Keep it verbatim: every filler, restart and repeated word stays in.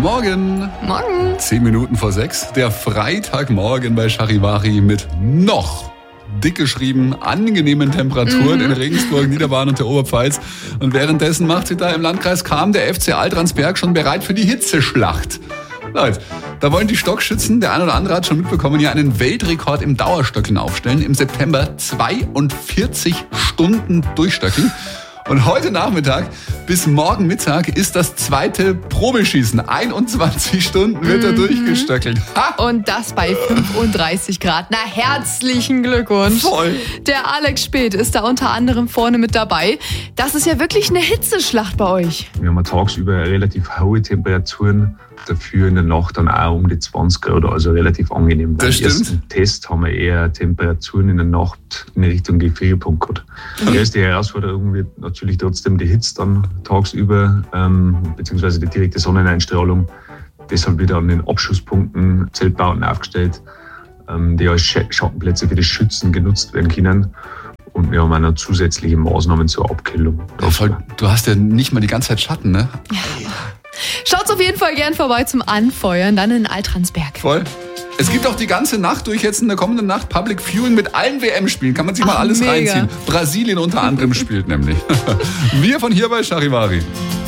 Morgen. Morgen. Zehn Minuten vor sechs. Der Freitagmorgen bei Charivari mit noch dick geschrieben angenehmen Temperaturen mhm. in Regensburg, Niederbayern und der Oberpfalz. Und währenddessen macht sich da im Landkreis Cham der F C Altransberg schon bereit für die Hitzeschlacht. Leute, da wollen die Stockschützen, der ein oder andere hat schon mitbekommen, ja einen Weltrekord im Dauerstöckeln aufstellen. Im September zweiundvierzig Stunden durchstöckeln. Und heute Nachmittag bis morgen Mittag ist das zweite Probeschießen. einundzwanzig Stunden wird er mhm. durchgestöckelt. Ha! Und das bei fünfunddreißig Grad. Na, herzlichen Glückwunsch. Voll. Der Alex Speth ist da unter anderem vorne mit dabei. Das ist ja wirklich eine Hitzeschlacht bei euch. Wir haben tagsüber relativ hohe Temperaturen. Dafür in der Nacht dann auch um die zwanzig Grad, also relativ angenehm. Das Beim stimmt. ersten Test haben wir eher Temperaturen in der Nacht in Richtung Gefrierpunkt gehabt. Die erste Herausforderung wird natürlich trotzdem die Hitze dann tagsüber, ähm, beziehungsweise die direkte Sonneneinstrahlung. Deshalb wieder an den Abschusspunkten Zeltbauten aufgestellt, ähm, die als Schattenplätze für die Schützen genutzt werden können. Und wir haben auch noch zusätzliche Maßnahmen zur Abkühlung. Ja, voll. Du hast ja nicht mal die ganze Zeit Schatten, ne? Ja. Schaut's auf jeden Fall gern vorbei zum Anfeuern, dann in Altransberg. Voll. Es gibt auch die ganze Nacht durch, jetzt in der kommenden Nacht, Public Viewing mit allen W M-Spielen. Kann man sich Ach, mal alles mega. reinziehen. Brasilien unter anderem spielt nämlich. Wir von hier bei Charivari.